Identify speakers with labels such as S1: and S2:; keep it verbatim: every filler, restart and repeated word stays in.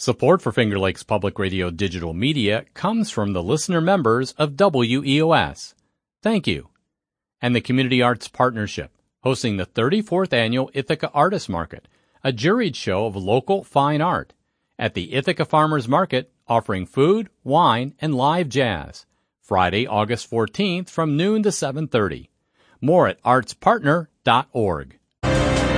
S1: Support for Finger Lakes Public Radio digital media comes from the listener members of W E O S. Thank you. And the Community Arts Partnership, hosting the thirty-fourth Annual Ithaca Artist Market, a juried show of local fine art, at the Ithaca Farmers Market, offering food, wine, and live jazz. Friday, August fourteenth from noon to seven thirty. More at arts partner dot org.